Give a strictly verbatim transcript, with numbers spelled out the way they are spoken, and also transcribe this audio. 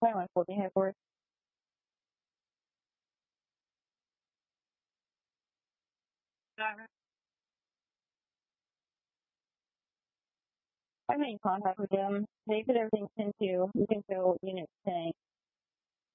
Why am I holding it for? I'm in contact with them. They put everything into you can show unit tank.